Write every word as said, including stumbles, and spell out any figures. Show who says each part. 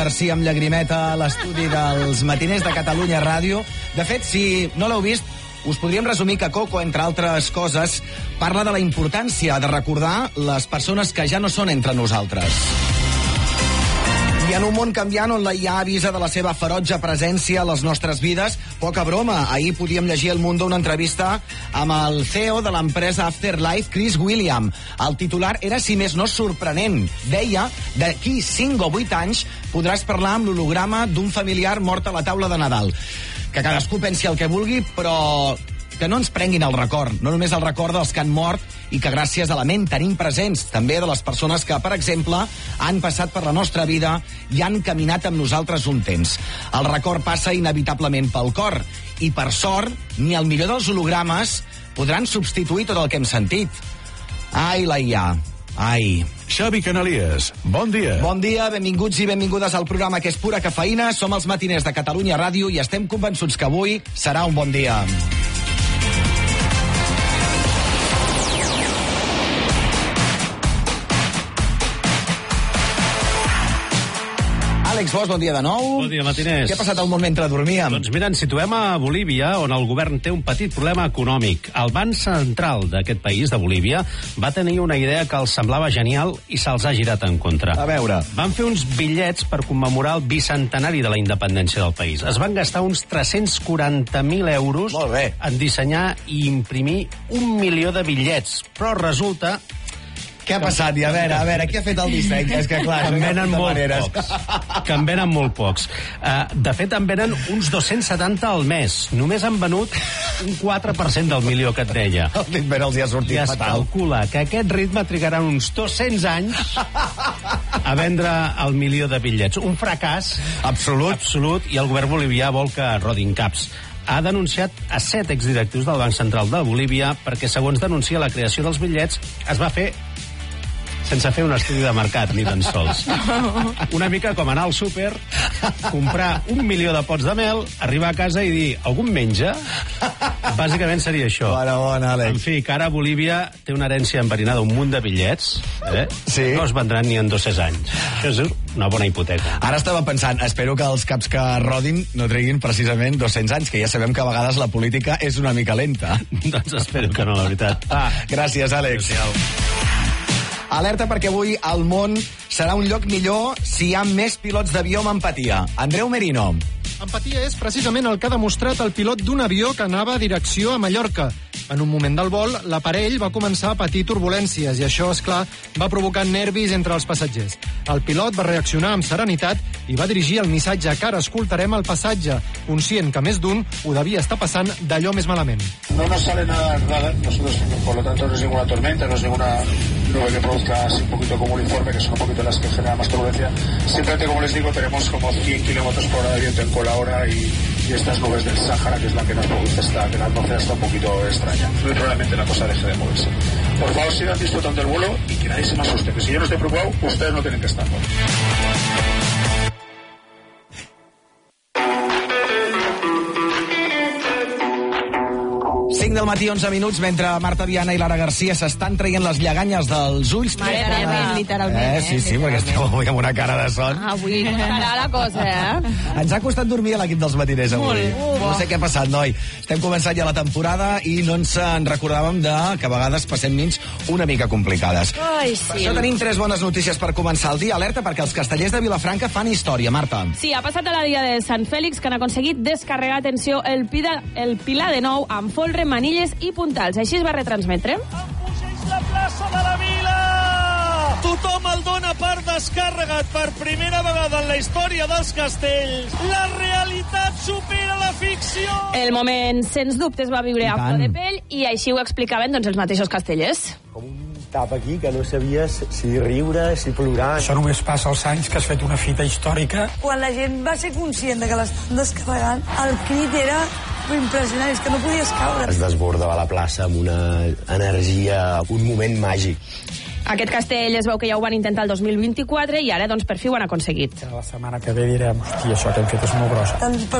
Speaker 1: Garcia amb llagrimeta a l'estudi dels matiners de Catalunya Ràdio. De fet, si no l'heu vist, us podríem resumir que Coco, entre altres coses, parla de la importància de recordar les persones que ja no són entre nosaltres. I en un món canviant on la I A avisa de la seva ferotge presència a les nostres vides, poca broma. Ahir podíem llegir al Mundo una entrevista amb el C E O de l'empresa Afterlife, Chris William. El titular era, si més no, sorprenent. Deia, d'aquí cinc o vuit anys podràs parlar amb l'holograma d'un familiar mort a la taula de Nadal. Que cadascú pensi el que vulgui, però que no ens prenguin el record, no només el record dels que han mort i que gràcies a la ment tenim presents, també de les persones que, per exemple, han passat per la nostra vida i han caminat amb nosaltres un temps. El record passa inevitablement pel cor i, per sort, ni el millor dels hologrames podran substituir tot el que hem sentit. Ai, la I A. Ai.
Speaker 2: Xavi Canalies, bon dia.
Speaker 1: Bon dia, benvinguts i benvingudes al programa que és pura cafeïna. Som els matiners de Catalunya Ràdio i estem convençuts que avui serà un bon dia. Àlex Bosch, bon dia de nou.
Speaker 3: Bon dia, matiners.
Speaker 1: Què ha passat al món mentre dormíem?
Speaker 3: Doncs mira, ens situem a Bolívia, on el govern té un petit problema econòmic. El Banc Central d'aquest país, de Bolívia, va tenir una idea que els semblava genial i se'ls ha girat en contra.
Speaker 1: A veure.
Speaker 3: Van fer uns bitllets per commemorar el bicentenari de la independència del país. Es van gastar uns tres-cents quaranta mil euros
Speaker 1: Molt bé.
Speaker 3: en dissenyar i imprimir un milió de bitllets. Però resulta...
Speaker 1: Què ha passat? I a veure, a veure, qui ha fet el disseny? És que clar,
Speaker 3: en venen molt
Speaker 1: maneres.
Speaker 3: pocs. Que en venen molt pocs. Uh, de fet, en venen uns dos-cents setanta al mes. Només han venut un quatre per cent del milió que et deia.
Speaker 1: El Bitmer els hi ha sortit
Speaker 3: I es
Speaker 1: fatal.
Speaker 3: calcula que aquest ritme trigaran uns dos-cents anys a vendre el milió de bitllets. Un fracàs
Speaker 1: Absolut.
Speaker 3: absolut, i el govern bolivià vol que rodin caps. Ha denunciat a set exdirectius del Banc Central de Bolívia perquè, segons denuncia, la creació dels bitllets es va fer sense fer un estudi de mercat, ni tan sols. Una mica com anar al súper, comprar un milió de pots de mel, arribar a casa i dir, algun menja? Bàsicament seria això.
Speaker 1: Bona, bona, Àlex.
Speaker 3: En fi, que ara Bolívia té una herència enverinada, un munt de bitllets, eh?
Speaker 1: Sí.
Speaker 3: No es vendran ni en dos-cents anys. Això és una bona hipoteca.
Speaker 1: Ara estava pensant, espero que els caps que rodin no treguin precisament dos-cents anys, que ja sabem que a vegades la política és una mica lenta.
Speaker 3: Doncs espero que no, la veritat. Ah,
Speaker 1: Gràcies, Àlex. Alerta perquè avui el món serà un lloc millor si hi ha més pilots d'avió amb empatia. Andreu Merino.
Speaker 4: Empatia és precisament el que ha demostrat el pilot d'un avió que anava a direcció a Mallorca. En un moment del vol, l'aparell va començar a patir turbulències i això, és clar, va provocar nervis entre els passatgers. El pilot va reaccionar amb serenitat i va dirigir el missatge que ara escoltarem al passatge, conscient que més d'un ho devia estar passant d'allò més malament.
Speaker 5: No nos sale nada nada, nosotros por lo tanto no es ninguna tormenta, no es ninguna nube que produzca así un poquito como un informe, que son un poquito las que generan más turbulencia. Simplemente, como les digo, tenemos como cien kilómetros por hora de viento en cola ahora y, y estas nubes del Sáhara, que es la que nos produce esta, que la atmósfera está un poquito extraña. Muy probablemente la cosa deje de moverse. Por favor, sigan disfrutando del vuelo y que nadie se me asuste, que si yo no estoy preocupado, ustedes no tienen que estar.
Speaker 1: cinc del matí, onze minuts, mentre Marta Viana i Lara Garcia s'estan traient les lleganyes dels ulls.
Speaker 6: Mare meva, literalment.
Speaker 1: Eh, sí, sí, perquè esteu avui amb una cara de son.
Speaker 6: Avui no estarà la cosa, eh?
Speaker 1: Ens ha costat dormir a l'equip dels matiners avui.
Speaker 6: Molt.
Speaker 1: No sé què ha passat, noi. Estem començant ja la temporada i no ens en recordàvem de que a vegades passem nits una mica complicades.
Speaker 6: Ai,
Speaker 1: Per
Speaker 6: sí.
Speaker 1: això tenim tres bones notícies per començar el dia. Alerta perquè els castellers de Vilafranca fan història, Marta.
Speaker 6: Sí, ha passat a la dia de Sant Fèlix, que han aconseguit descarregar, atenció, el, pida, el Pilar de nou amb folre, manilles i puntals. Així es va retransmetre.
Speaker 7: Embogeix la plaça de la Vila! Tothom el dona per descàrregat per primera vegada en la història dels castells. La realitat supera la ficció!
Speaker 6: El moment, sens dubte, es va viure a
Speaker 1: tant.
Speaker 6: flor de pell i així ho explicaven doncs, els mateixos castellers.
Speaker 8: Com un tap aquí que no sabies si riure, si plorar.
Speaker 9: Això només passa als anys que has fet una fita històrica.
Speaker 10: Quan la gent va ser conscient de que l'estan descarregant, el crit era impressionant, és que no podies caure.
Speaker 8: Es desbordava la plaça amb una energia, un moment màgic.
Speaker 6: Aquest castell es veu que ja ho van intentar el dos mil vint-i-quatre i ara, doncs, per fi ho han aconseguit.
Speaker 9: La setmana que ve direm, hòstia, això que hem fet és molt grossa.
Speaker 10: Tant per